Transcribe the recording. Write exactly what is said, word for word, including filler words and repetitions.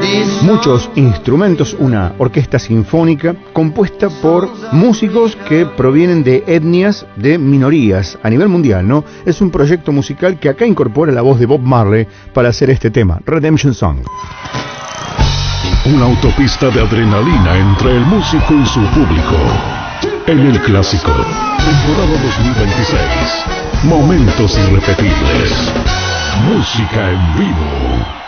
muchos instrumentos, una orquesta sinfónica compuesta por músicos que provienen de etnias de minorías a nivel mundial, ¿no? Es un proyecto musical que acá incorpora la voz de Bob Marley para hacer este tema, Redemption Song. Una autopista de adrenalina entre el músico y su público. En el clásico, temporada dos mil veintiséis. Momentos irrepetibles. Música en vivo.